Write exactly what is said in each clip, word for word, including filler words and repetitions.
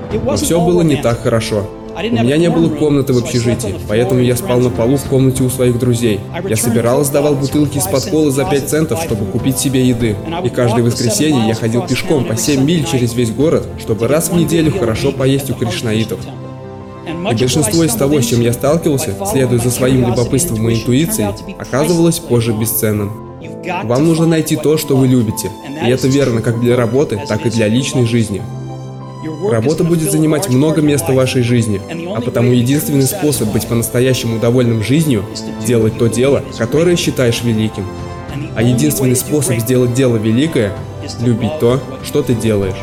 Но все было не так хорошо. У меня не было комнаты в общежитии, поэтому я спал на полу в комнате у своих друзей. Я собирал и сдавал бутылки из-под колы за пять центов, чтобы купить себе еды. И каждое воскресенье я ходил пешком по семь миль через весь город, чтобы раз в неделю хорошо поесть у кришнаитов. И большинство из того, с чем я сталкивался, следуя за своим любопытством и интуицией, оказывалось позже бесценным. Вам нужно найти то, что вы любите. И это верно как для работы, так и для личной жизни. Работа будет занимать много места в вашей жизни, а потому единственный способ быть по-настоящему довольным жизнью – делать то дело, которое считаешь великим. А единственный способ сделать дело великое – любить то, что ты делаешь.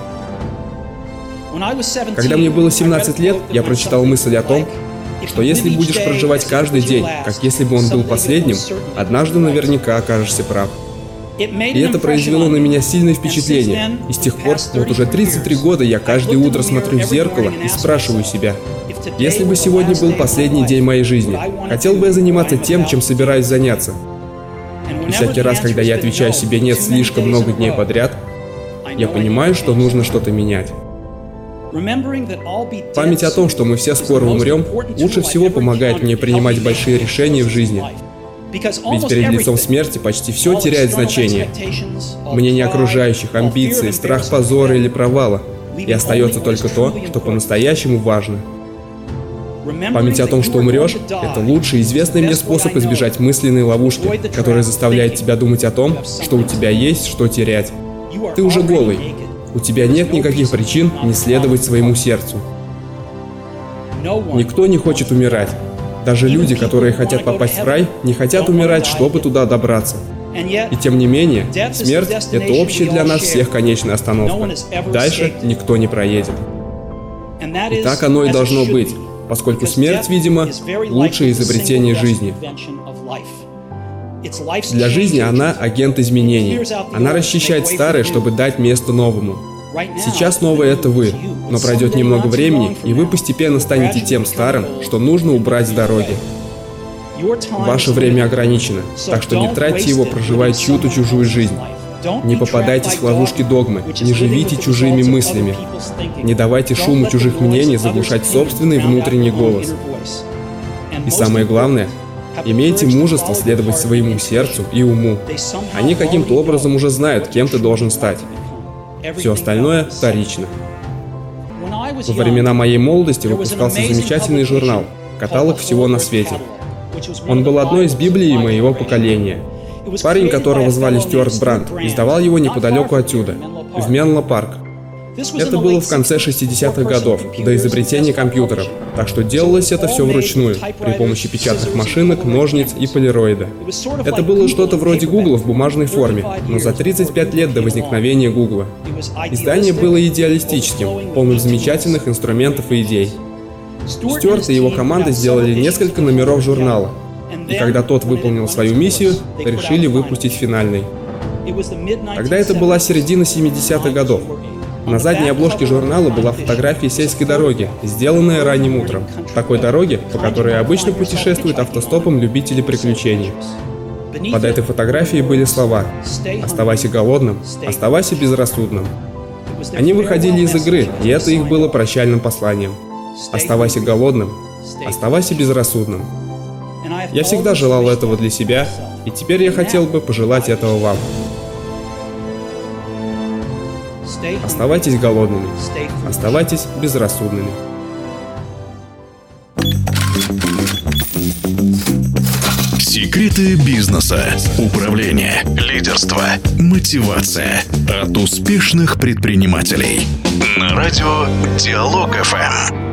Когда мне было семнадцать лет, я прочитал мысль о том, что если будешь проживать каждый день, как если бы он был последним, однажды наверняка окажешься прав. И это произвело на меня сильное впечатление. И с тех пор, вот уже тридцать три года, я каждое утро смотрю в зеркало и спрашиваю себя, если бы сегодня был последний день моей жизни, хотел бы я заниматься тем, чем собираюсь заняться? И всякий раз, когда я отвечаю себе «нет» слишком много дней подряд, я понимаю, что нужно что-то менять. Память о том, что мы все скоро умрем, лучше всего помогает мне принимать большие решения в жизни. Ведь перед лицом смерти почти все теряет значение. Мнение окружающих, амбиции, страх позора или провала. И остается только то, что по-настоящему важно. Память о том, что умрешь, это лучший известный мне способ избежать мысленной ловушки, которая заставляет тебя думать о том, что у тебя есть что терять. Ты уже голый. У тебя нет никаких причин не следовать своему сердцу. Никто не хочет умирать. Даже люди, которые хотят попасть в рай, не хотят умирать, чтобы туда добраться. И тем не менее, смерть – это общая для нас всех конечная остановка. Дальше никто не проедет. И так оно и должно быть, поскольку смерть, видимо, лучшее изобретение жизни. Для жизни она агент изменений. Она расчищает старое, чтобы дать место новому. Сейчас новое — это вы, но пройдет немного времени, и вы постепенно станете тем старым, что нужно убрать с дороги. Ваше время ограничено, так что не тратьте его, проживая чью-то чужую жизнь. Не попадайтесь в ловушки догмы, не живите чужими мыслями. Не давайте шуму чужих мнений заглушать собственный внутренний голос. И самое главное, имейте мужество следовать своему сердцу и уму. Они каким-то образом уже знают, кем ты должен стать. Все остальное вторично. Во времена моей молодости выпускался замечательный журнал «Каталог всего на свете». Он был одной из Библий моего поколения. Парень, которого звали Стюарт Бранд, издавал его неподалеку отсюда, в Менло-Парк. Это было в конце шестидесятых годов, до изобретения компьютеров, так что делалось это все вручную, при помощи печатных машинок, ножниц и полироида. Это было что-то вроде Гугла в бумажной форме, но за тридцать пять лет до возникновения Гугла. Издание было идеалистическим, полным замечательных инструментов и идей. Стюарт и его команда сделали несколько номеров журнала, и когда тот выполнил свою миссию, решили выпустить финальный. Тогда это была середина семидесятых годов. На задней обложке журнала была фотография сельской дороги, сделанная ранним утром. Такой дороги, по которой обычно путешествуют автостопом любители приключений. Под этой фотографией были слова «Оставайся голодным, оставайся безрассудным». Они выходили из игры, и это их было прощальным посланием. «Оставайся голодным, оставайся безрассудным». Я всегда желал этого для себя, и теперь я хотел бы пожелать этого вам. Оставайтесь голодными, оставайтесь безрассудными. Секреты бизнеса, управления, лидерства, мотивация от успешных предпринимателей. На радио Диалог эф эм.